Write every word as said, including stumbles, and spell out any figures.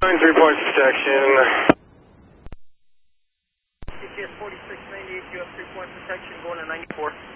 Three point protection. G T S forty-six ninety-eight, you have three point protection going to ninety-four.